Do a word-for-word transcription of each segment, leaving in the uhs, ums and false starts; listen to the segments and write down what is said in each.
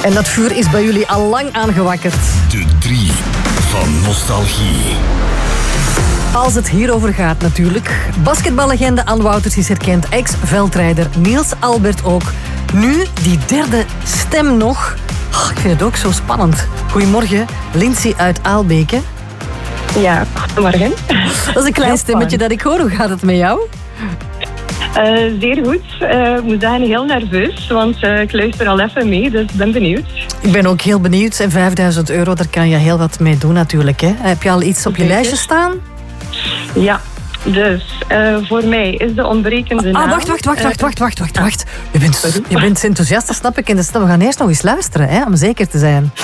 En dat vuur is bij jullie al lang aangewakkerd. De drie van nostalgie. Als het hierover gaat natuurlijk. Basketballegende Anne Wouters is herkend. Ex-veldrijder Niels Albert ook. Nu die derde stem nog. Oh, ik vind het ook zo spannend. Goedemorgen, Lindsay uit Aalbeke. Ja, goedemorgen. Dat is een klein stemmetje dat ik hoor. Hoe gaat het met jou? Uh, zeer goed. Uh, ik moet zeggen, heel nerveus, want uh, ik luister al even mee, dus ik ben benieuwd. Ik ben ook heel benieuwd. En vijfduizend euro, daar kan je heel wat mee doen natuurlijk. Hè? Heb je al iets op je Zeker. lijstje staan? Ja, dus uh, voor mij is de ontbrekende naam... Ah, wacht, wacht, wacht, wacht, wacht, wacht, wacht, wacht. Je bent, je bent enthousiast, dat snap ik. En we gaan eerst nog eens luisteren, hè, om zeker te zijn.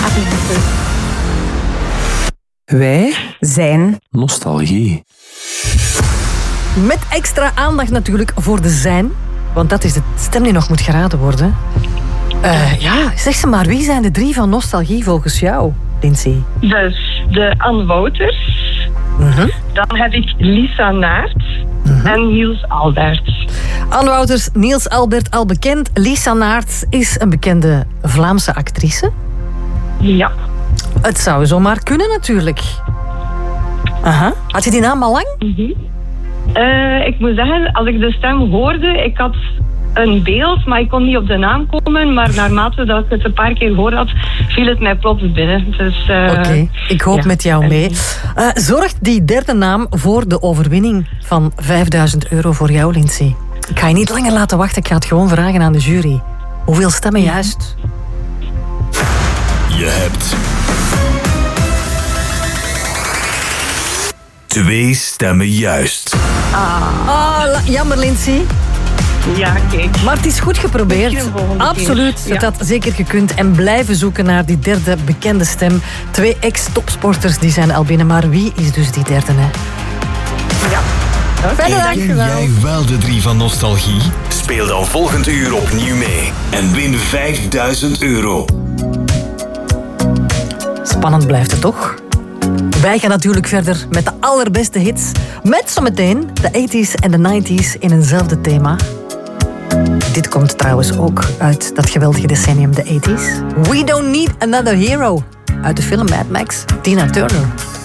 Wij zijn Nostalgie. Met extra aandacht natuurlijk voor de zijn. Want dat is de stem die nog moet geraden worden. Uh, ja, zeg ze maar, wie zijn de drie van nostalgie volgens jou, Lindsay? Dus de Anne Wouters. Uh-huh. Dan heb ik Lisa Naert. Uh-huh. En Niels Albert. Anne Wouters, Niels Albert al bekend. Lisa Naert is een bekende Vlaamse actrice. Ja. Het zou zomaar kunnen natuurlijk. Aha. Had je die naam al lang? Uh-huh. Uh, ik moet zeggen, als ik de stem hoorde, ik had een beeld, maar ik kon niet op de naam komen. Maar naarmate dat ik het een paar keer gehoord had, viel het mij plots binnen. Dus, uh, Oké, okay. Ik hoop ja. met jou mee. Uh, zorgt die derde naam voor de overwinning van vijfduizend euro voor jou, Lindsay? Ik ga je niet langer laten wachten, ik ga het gewoon vragen aan de jury. Hoeveel stemmen juist? Je hebt... Twee stemmen juist. Ah, ah jammer, Lindsay. Ja, kijk. Maar het is goed geprobeerd. Absoluut, ja. Het had zeker gekund. En blijven zoeken naar die derde bekende stem. Twee ex-topsporters die zijn al binnen. Maar wie is dus die derde, hè? Ja. Okay, ken jij wel de drie van nostalgie? Speel dan volgend uur opnieuw mee. En win vijfduizend euro. Spannend blijft het toch? Wij gaan natuurlijk verder met de allerbeste hits. Met zometeen de tachtiger en de negentiger in eenzelfde thema. Dit komt trouwens ook uit dat geweldige decennium, de tachtiger. We Don't Need Another Hero. Uit de film Mad Max, Tina Turner.